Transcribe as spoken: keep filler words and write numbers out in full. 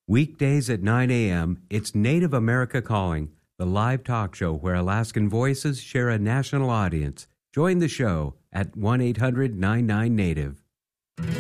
Weekdays at nine a.m., it's Native America Calling, the live talk show where Alaskan voices share a national audience. Join the show at one eight hundred nine nine native.